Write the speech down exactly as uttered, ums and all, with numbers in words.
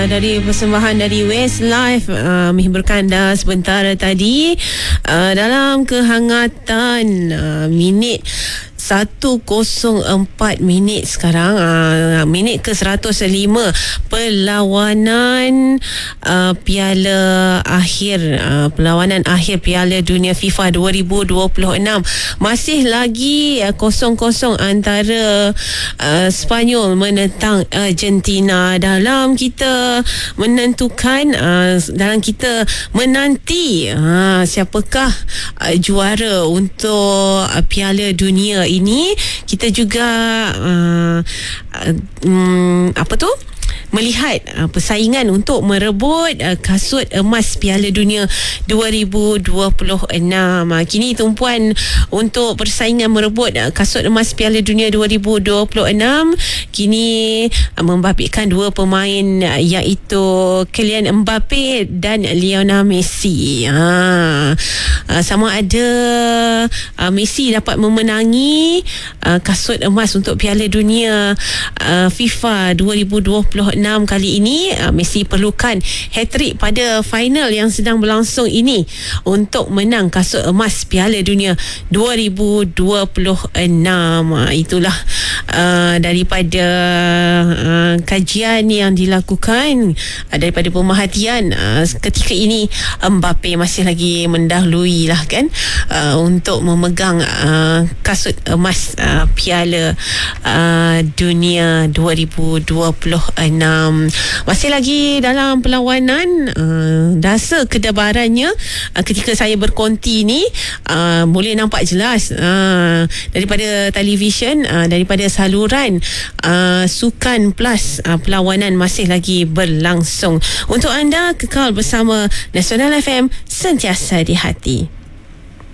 Dari persembahan dari Westlife uh, menghiburkan anda sebentar tadi uh, dalam kehangatan uh, minit seratus empat minit sekarang, uh, minit ke seratus lima perlawanan uh, Piala Akhir uh, perlawanan akhir Piala Dunia FIFA dua ribu dua puluh enam masih lagi uh, kosong-kosong antara uh, Sepanyol menentang Argentina. Dalam kita menentukan, uh, dalam kita menanti uh, siapakah uh, juara untuk uh, Piala Dunia ini, kita juga uh, uh, um, apa tu melihat uh, persaingan untuk merebut uh, kasut emas Piala Dunia dua ribu dua puluh enam. Uh, kini tumpuan untuk persaingan merebut uh, kasut emas Piala Dunia dua ribu dua puluh enam kini uh, membabitkan dua pemain uh, iaitu Kylian Mbappe dan Lionel Messi. Uh, uh, sama ada uh, Messi dapat memenangi uh, kasut emas untuk Piala Dunia uh, FIFA dua ribu dua puluh enam kali ini. uh, Messi perlukan hat-trick pada final yang sedang berlangsung ini untuk menang kasut emas Piala Dunia dua ribu dua puluh enam. uh, Itulah uh, daripada uh, kajian yang dilakukan, uh, daripada pemerhatian uh, ketika ini Mbappe masih lagi mendahului lah kan, uh, untuk memegang uh, kasut emas uh, Piala uh, Dunia dua ribu dua puluh enam. Masih lagi dalam perlawanan, uh, rasa kedabarannya uh, ketika saya berkonti ni uh, boleh nampak jelas uh, daripada televisyen, uh, daripada saluran uh, Sukan Plus, uh, perlawanan masih lagi berlangsung. Untuk anda kekal bersama Nasional F M, sentiasa di hati.